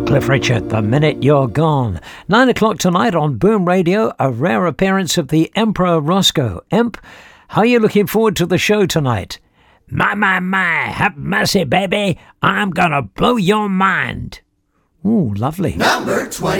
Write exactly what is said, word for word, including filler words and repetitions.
Cliff Richard, The Minute You're Gone. Nine o'clock tonight on Boom Radio, a rare appearance of the Emperor Roscoe. Emp, how are you looking forward to the show tonight? My, my, my, have mercy, baby. I'm gonna blow your mind. Ooh, lovely. Number twenty.